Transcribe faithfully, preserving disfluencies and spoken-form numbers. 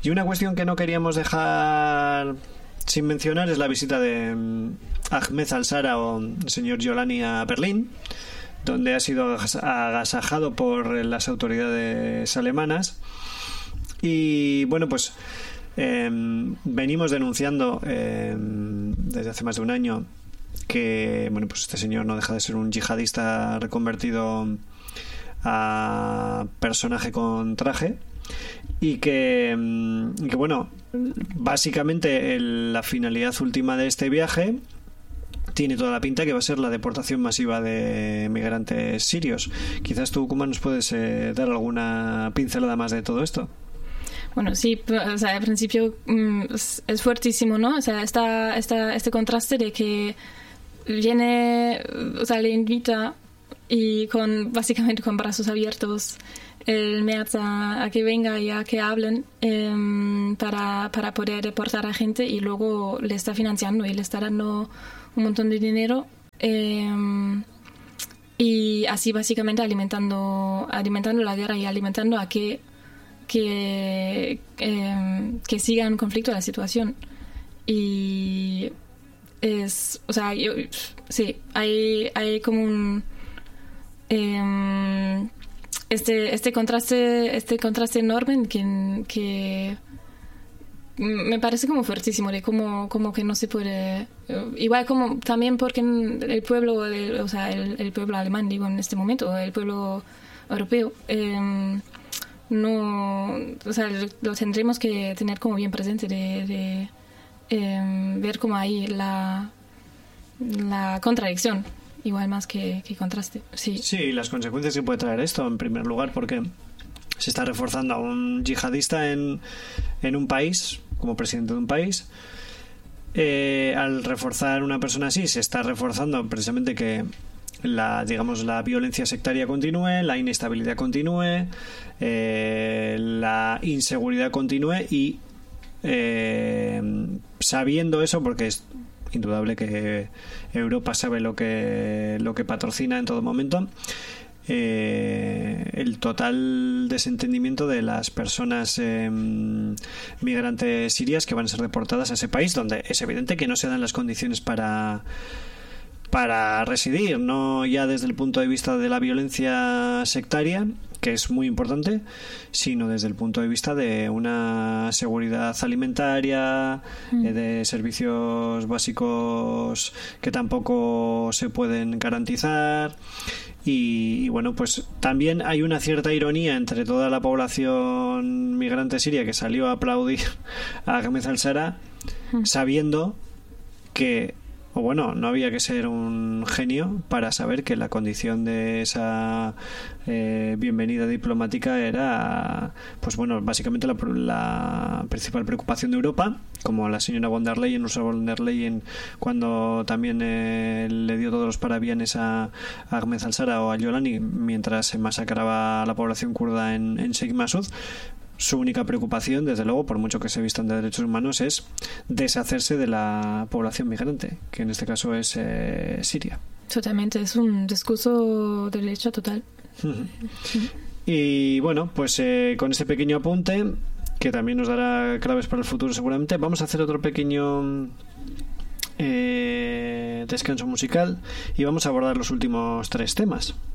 Y una cuestión que no queríamos dejar sin mencionar es la visita de Ahmed al-Shara o el señor Giolani a Berlín, donde ha sido agasajado por las autoridades alemanas. Y bueno, pues eh, venimos denunciando eh, desde hace más de un año que bueno, pues este señor no deja de ser un yihadista reconvertido a personaje con traje, y que, y que bueno, básicamente el, la finalidad última de este viaje tiene toda la pinta que va a ser la deportación masiva de migrantes sirios. Quizás tú, Kuma, nos puedes eh, dar alguna pincelada más de todo esto. Bueno, sí, o sea, al principio mm, es, es fuertísimo, ¿no? O sea, esta, esta, este contraste de que viene, o sea, le invita y con básicamente con brazos abiertos el Merz a, a que venga y a que hablen eh, para, para poder deportar a gente, y luego le está financiando y le está dando un montón de dinero eh, y así básicamente alimentando alimentando la guerra y alimentando a que que, eh, que siga en conflicto la situación. Y es, o sea, yo, sí, hay, hay como un eh, este este contraste este contraste enorme que, que me parece como fuertísimo, de como, como que no se puede, igual como también porque el pueblo el, o sea el, el pueblo alemán, digo, en este momento, el pueblo europeo eh, no, o sea, lo tendremos que tener como bien presente, de, de eh, ver como ahí la la contradicción, igual más que, que contraste. Sí, sí, las consecuencias que puede traer esto, en primer lugar, porque se está reforzando a un yihadista en, en un país, como presidente de un país. Eh, al reforzar una persona así, se está reforzando precisamente que la, digamos, la violencia sectaria continúe, la inestabilidad continúe, eh, la inseguridad continúe, y eh, sabiendo eso, porque es indudable que Europa sabe lo que, lo que patrocina en todo momento, Eh, el total desentendimiento de las personas eh, migrantes sirias que van a ser deportadas a ese país, donde es evidente que no se dan las condiciones para para residir, no ya desde el punto de vista de la violencia sectaria, que es muy importante, sino desde el punto de vista de una seguridad alimentaria, mm. eh, de servicios básicos que tampoco se pueden garantizar. Y, y bueno, pues también hay una cierta ironía entre toda la población migrante siria que salió a aplaudir a Ahmed al-Shara, mm. sabiendo que, o bueno, no había que ser un genio para saber que la condición de esa eh, bienvenida diplomática era, pues bueno, básicamente la, la principal preocupación de Europa, como la señora von der Leyen, Ursula von der Leyen, cuando también eh, le dio todos los parabienes a, a Ahmed al-Shara o a Giolani mientras se masacraba a la población kurda en, en Sheikh Masud. Su única preocupación, desde luego, por mucho que se vistan de derechos humanos, es deshacerse de la población migrante, que en este caso es eh, Siria. Totalmente, es un discurso de derecha total. Uh-huh. Sí. Y bueno, pues eh, con este pequeño apunte, que también nos dará claves para el futuro seguramente, vamos a hacer otro pequeño eh, descanso musical y vamos a abordar los últimos tres temas.